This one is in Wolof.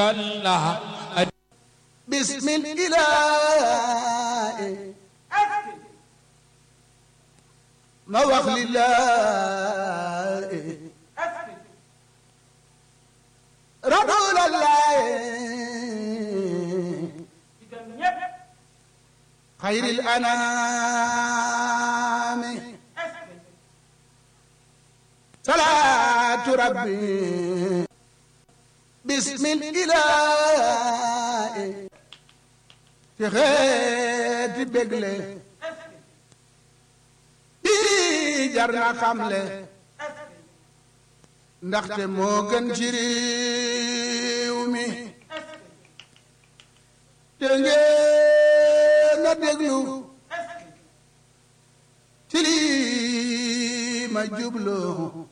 بسم الإله ما وخل الله رسول الله خير الأنام صلاة ربي بسم الإله في خيت بقلة بي جرنا خملة ndaxte moo gën ci réew mi te ngeen a déglu ci lii ma jublu